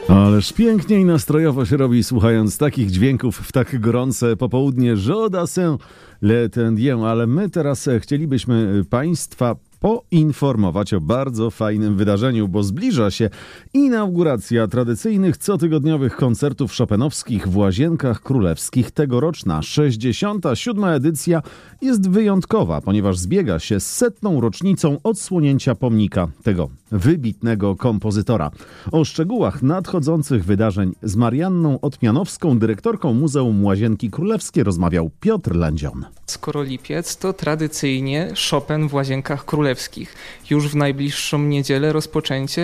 Ależ pięknie i nastrojowo się robi, słuchając takich dźwięków w tak gorące popołudnie. Joda sen le tendien, ale my teraz chcielibyśmy Państwa poinformować o bardzo fajnym wydarzeniu, bo zbliża się inauguracja tradycyjnych cotygodniowych koncertów chopinowskich w Łazienkach Królewskich. Tegoroczna 67. edycja jest wyjątkowa, ponieważ zbiega się z 100. rocznicą odsłonięcia pomnika tego wybitnego kompozytora. O szczegółach nadchodzących wydarzeń z Marianną Otmianowską, dyrektorką Muzeum Łazienki Królewskie, rozmawiał Piotr Lędzion. Skoro lipiec, to tradycyjnie Chopin w Łazienkach Królewskich. Już w najbliższą niedzielę rozpoczęcie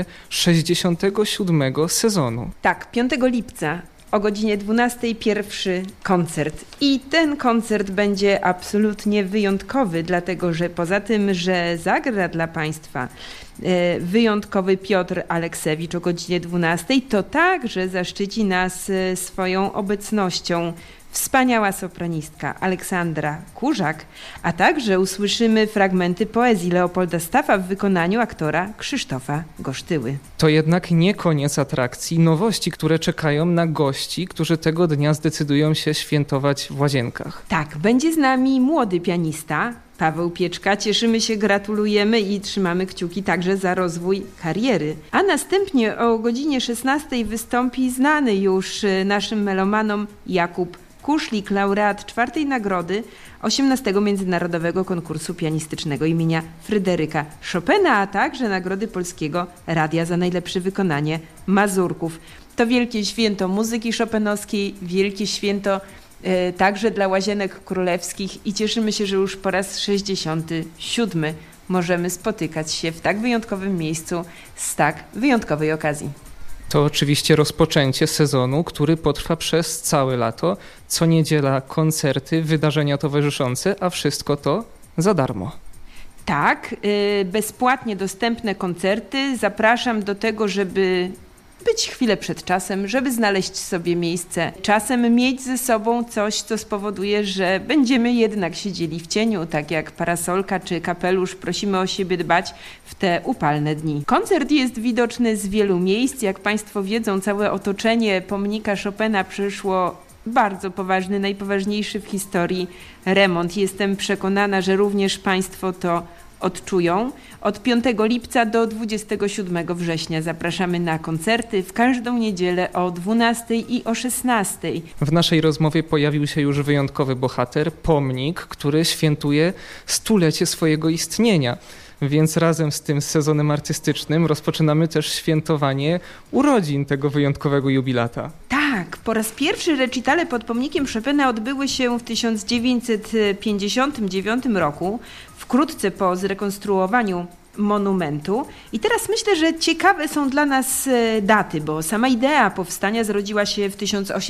67. sezonu. Tak, 5 lipca o godzinie 12 pierwszy koncert. I ten koncert będzie absolutnie wyjątkowy, dlatego że poza tym, że zagra dla Państwa wyjątkowy Piotr Aleksewicz o godzinie 12, to także zaszczyci nas swoją obecnością wspaniała sopranistka Aleksandra Kurzak, a także usłyszymy fragmenty poezji Leopolda Staffa w wykonaniu aktora Krzysztofa Gosztyły. To jednak nie koniec atrakcji, nowości, które czekają na gości, którzy tego dnia zdecydują się świętować w Łazienkach. Tak, będzie z nami młody pianista Paweł Pieczka. Cieszymy się, gratulujemy i trzymamy kciuki także za rozwój kariery. A następnie o godzinie 16 wystąpi znany już naszym melomanom Jakub Kuszlik, laureat 4. nagrody 18. Międzynarodowego Konkursu Pianistycznego imienia Fryderyka Chopina, a także Nagrody Polskiego Radia za najlepsze wykonanie mazurków. To wielkie święto muzyki chopinowskiej, wielkie święto także dla Łazienek Królewskich i cieszymy się, że już po raz 67 możemy spotykać się w tak wyjątkowym miejscu z tak wyjątkowej okazji. To oczywiście rozpoczęcie sezonu, który potrwa przez całe lato. Co niedziela koncerty, wydarzenia towarzyszące, a wszystko to za darmo. Tak, bezpłatnie dostępne koncerty. Zapraszam do tego, żeby być chwilę przed czasem, żeby znaleźć sobie miejsce. Czasem mieć ze sobą coś, co spowoduje, że będziemy jednak siedzieli w cieniu, tak jak parasolka czy kapelusz. Prosimy o siebie dbać w te upalne dni. Koncert jest widoczny z wielu miejsc. Jak Państwo wiedzą, całe otoczenie pomnika Chopina przeszło bardzo poważny, najpoważniejszy w historii remont. Jestem przekonana, że również Państwo to odczują. Od 5 lipca do 27 września zapraszamy na koncerty w każdą niedzielę o 12 i o 16. W naszej rozmowie pojawił się już wyjątkowy bohater, pomnik, który świętuje 100-lecie swojego istnienia. Więc razem z tym sezonem artystycznym rozpoczynamy też świętowanie urodzin tego wyjątkowego jubilata. Tak, po raz pierwszy recitale pod pomnikiem Chopina odbyły się w 1959 roku, wkrótce po zrekonstruowaniu monumentu. I teraz myślę, że ciekawe są dla nas daty, bo sama idea powstania zrodziła się w 1800